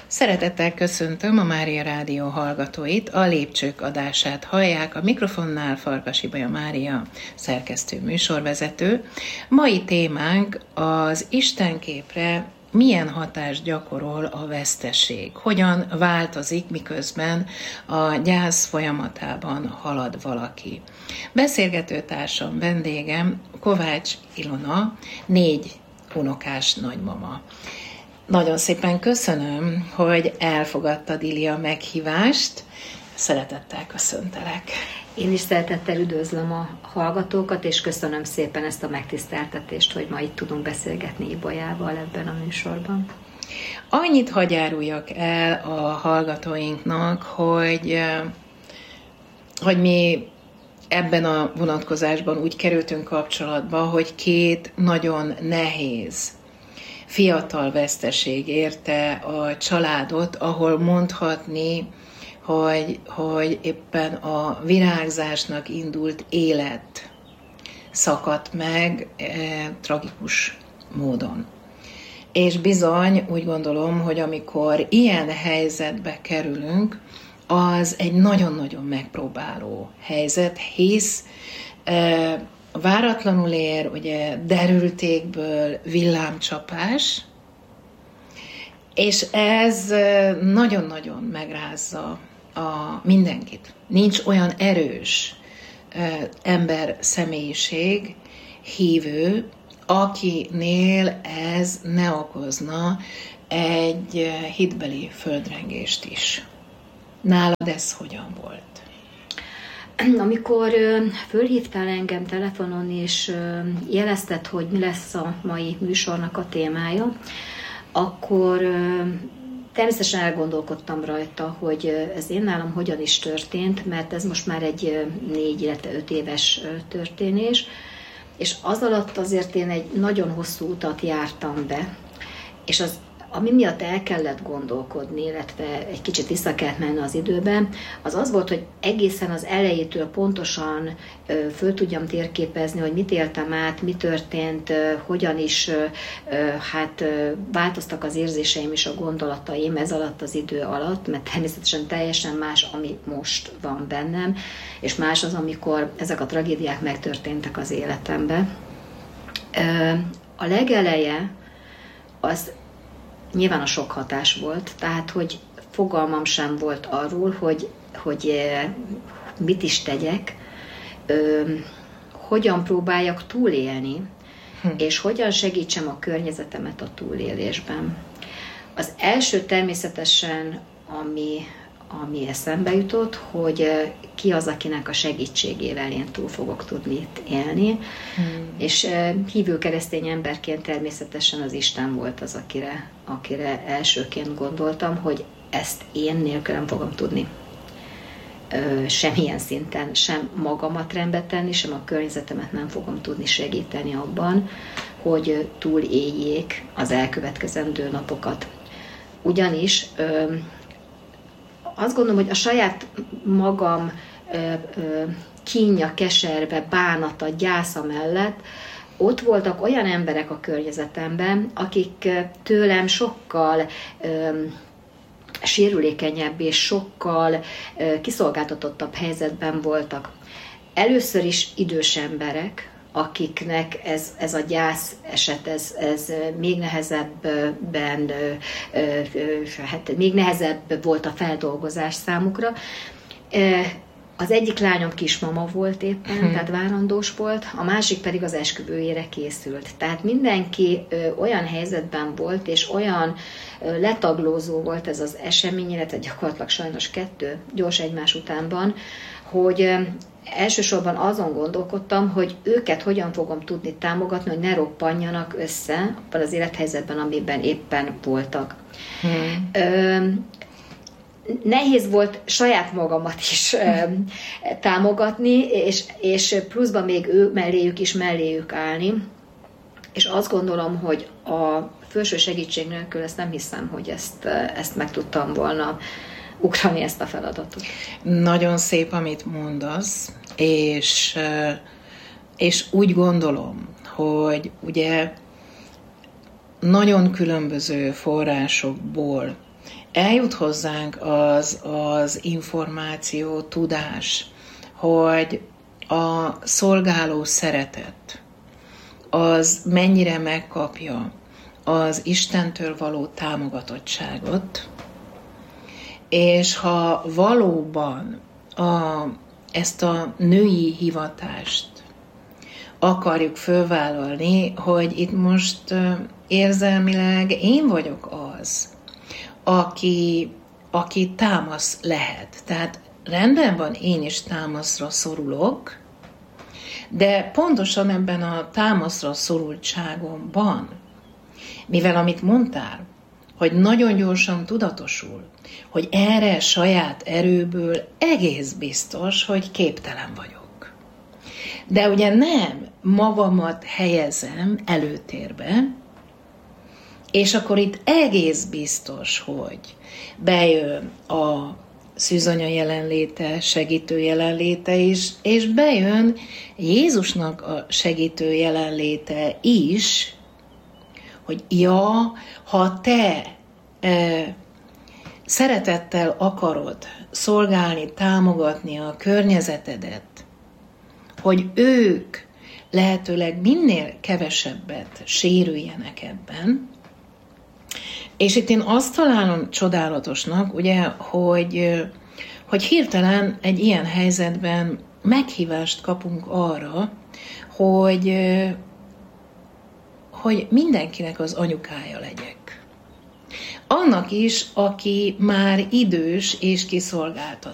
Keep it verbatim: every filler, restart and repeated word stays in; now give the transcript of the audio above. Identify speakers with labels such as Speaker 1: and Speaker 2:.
Speaker 1: Szeretettel köszöntöm a Mária Rádió hallgatóit, a Lépcsők adását hallják, a mikrofonnál Farkas Ibolya Mária, szerkesztő műsorvezető. Mai témánk az Istenképre milyen hatást gyakorol a veszteség, hogyan változik, miközben a gyász folyamatában halad valaki. Beszélgető társam, vendégem Kovács Ilona, négy unokás nagymama. Nagyon szépen köszönöm, hogy elfogadtad, Ili, a meghívást. Szeretettel köszöntelek.
Speaker 2: Én is szeretettel üdvözlöm a hallgatókat, és köszönöm szépen ezt a megtiszteltetést, hogy ma itt tudunk beszélgetni Ibolyával ebben a műsorban.
Speaker 1: Annyit hadd járuljak el a hallgatóinknak, hogy, hogy mi ebben a vonatkozásban úgy kerültünk kapcsolatba, hogy két nagyon nehéz fiatal veszteség érte a családot, ahol mondhatni, hogy, hogy éppen a virágzásnak indult élet szakadt meg e, tragikus módon. És bizony úgy gondolom, hogy amikor ilyen helyzetbe kerülünk, az egy nagyon-nagyon megpróbáló helyzet, hisz e, váratlanul ér, ugye derültékből villámcsapás, és ez nagyon-nagyon megrázza a mindenkit. Nincs olyan erős ember személyiség, hívő, akinél ez ne okozna egy hitbeli földrengést is. Nálad ez hogyan volt?
Speaker 2: Amikor fölhívtál engem telefonon, és jelezted, hogy mi lesz a mai műsornak a témája, akkor természetesen elgondolkodtam rajta, hogy ez én nálam hogyan is történt, mert ez most már egy négy, illetve öt éves történés, és az alatt azért én egy nagyon hosszú utat jártam be, és az ami miatt el kellett gondolkodni, illetve egy kicsit vissza kellett menni az időben, az az volt, hogy egészen az elejétől pontosan ö, föl tudjam térképezni, hogy mit éltem át, mi történt, ö, hogyan is ö, hát ö, változtak az érzéseim és a gondolataim ez alatt az idő alatt, mert természetesen teljesen más, ami most van bennem, és más az, amikor ezek a tragédiák megtörténtek az életemben. Ö, a legeleje az nyilván a sok hatás volt, tehát hogy fogalmam sem volt arról, hogy, hogy mit is tegyek, hogyan próbáljak túlélni, hm. és hogyan segítsem a környezetemet a túlélésben. Az első természetesen, ami, ami eszembe jutott, hogy ki az, akinek a segítségével én túl fogok tudni élni, hmm. és hívő keresztény emberként természetesen az Isten volt az, akire, akire elsőként gondoltam, hogy ezt én nélkülem fogom tudni semmilyen szinten sem magamat rendbe tenni, sem a környezetemet nem fogom tudni segíteni abban, hogy túléljék az elkövetkezendő napokat. Ugyanis azt gondolom, hogy a saját magam ö, ö, kínja, keserve, bánata, gyásza mellett ott voltak olyan emberek a környezetemben, akik tőlem sokkal ö, sérülékenyebb és sokkal ö, kiszolgáltatottabb helyzetben voltak. Először is idős emberek, akiknek ez, ez a gyász eset, ez, ez még nehezebben, hát még nehezebb volt a feldolgozás számukra. Az egyik lányom kismama volt éppen, hmm. tehát várandós volt, a másik pedig az esküvőjére készült. Tehát mindenki olyan helyzetben volt, és olyan letaglózó volt ez az esemény, illetve gyakorlatilag sajnos kettő gyors egymás utánban, hogy elsősorban azon gondolkodtam, hogy őket hogyan fogom tudni támogatni, hogy ne roppanjanak össze abban az élethelyzetben, amiben éppen voltak. Hmm. Ö, nehéz volt saját magamat is ö, támogatni, és, és pluszban még ő melléjük is melléjük állni. És azt gondolom, hogy a felső segítség nélkül ezt nem hiszem, hogy ezt, ezt meg tudtam volna ugrani, ezt a feladatot.
Speaker 1: Nagyon szép, amit mondasz, és, és úgy gondolom, hogy ugye nagyon különböző forrásokból eljut hozzánk az, az információ, tudás, hogy a szolgáló szeretet, az mennyire megkapja az Istentől való támogatottságot, és ha valóban a, ezt a női hivatást akarjuk fölvállalni, hogy itt most érzelmileg én vagyok az, aki, aki támasz lehet. Tehát rendben van, én is támaszra szorulok, de pontosan ebben a támaszra szorultságomban, mivel amit mondtál, hogy nagyon gyorsan tudatosul, hogy erre saját erőből egész biztos, hogy képtelen vagyok. De ugye nem magamat helyezem előtérbe, és akkor itt egész biztos, hogy bejön a szűzanya jelenléte, segítő jelenléte is, és bejön Jézusnak a segítő jelenléte is, hogy ja, ha te e, szeretettel akarod szolgálni, támogatni a környezetedet, hogy ők lehetőleg minél kevesebbet sérüljenek ebben, és itt én azt találom csodálatosnak, ugye, hogy, hogy hirtelen egy ilyen helyzetben meghívást kapunk arra, hogy, hogy mindenkinek az anyukája legyek. Annak is, aki már idős és kiszolgáltatott.